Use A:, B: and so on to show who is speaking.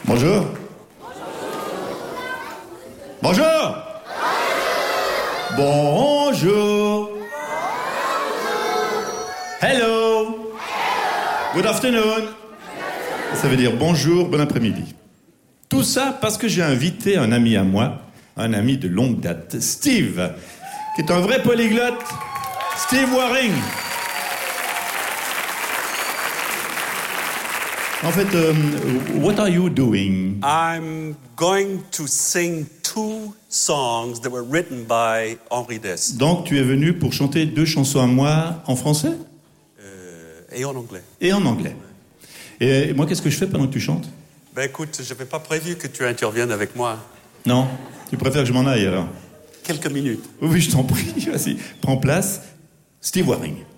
A: Bonjour. Bonjour. Bonjour. Hello. Good afternoon. Ça veut dire bonjour, bon après-midi. Tout ça parce que j'ai invité un ami à moi, un ami de longue date, Steve, qui est un vrai polyglotte. Steve Waring. En fait, what are you doing?
B: I'm going to sing 2 songs that were written by Henri Dess.
A: Donc, tu es venu pour chanter 2 chansons à moi en français?
B: Et en anglais.
A: Et en anglais. Et moi, qu'est-ce que je fais pendant que tu chantes?
B: Ben écoute, je n'avais pas prévu que tu interviennes avec moi.
A: Non? Tu préfères que je m'en aille alors?
B: Quelques minutes.
A: Oui, je t'en prie, vas-y. Prends place. Steve Waring.